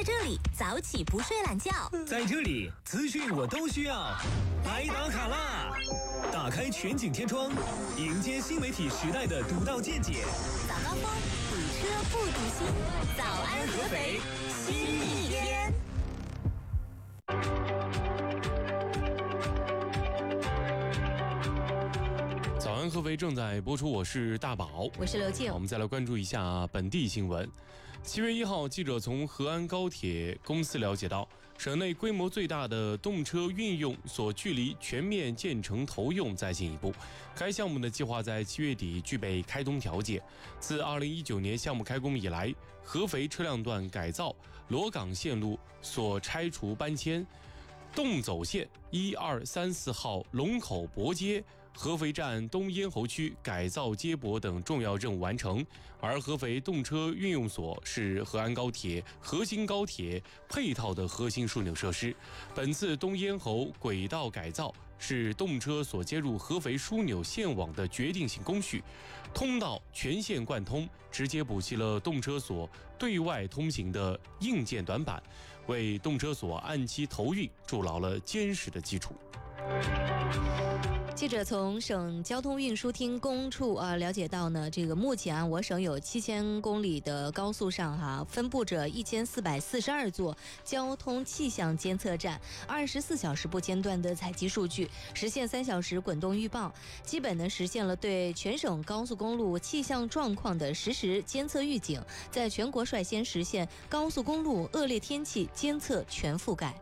这里早起不睡懒觉， 在这里资讯我都需要。来打卡啦！打开全景天窗，迎接新媒体时代的独到见解。 早高峰，堵车不堵心。早安合肥，新一天。 早安合肥正在播出，我是大宝， 我是刘静。 我们再来关注一下本地新闻。7月1号，记者从河安高铁公司了解到，省内规模最大的动车运用所距离全面建成投用再进一步。该项目的计划在7月底具备开通条件。自2019年项目开工以来，合肥车辆段改造、罗岗线路所拆除搬迁、动走线1、2、3、4号龙口泊街、合肥站东咽喉区改造接驳等重要任务完成，而合肥动车运用所是河安高铁核心高铁配套的核心枢纽设施。本次东咽喉轨道改造是动车所接入合肥枢纽线网的决定性工序，通道全线贯通，直接补齐了动车所对外通行的硬件短板，为动车所按期投运筑牢了坚实的基础。 记者从省交通运输厅公处了解到呢，这个目前我省有7000公里的高速上分布着1442座交通气象监测站，24小时不间断的采集数据，实现3小时滚动预报，基本呢实现了对全省高速公路气象状况的实时监测预警，在全国率先实现高速公路恶劣天气监测全覆盖。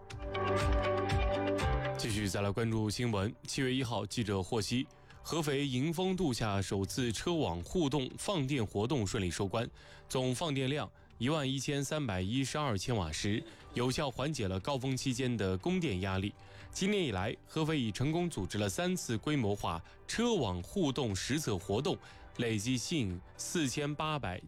继续再来关注新闻。7月1号，记者获悉，合肥迎峰度夏首次车网互动放电活动顺利收官，总放电量11312千瓦时，有效缓解了高峰期间的供电压力。今年以来，合肥已成功组织了3次规模化车网互动实测活动，累计吸引4870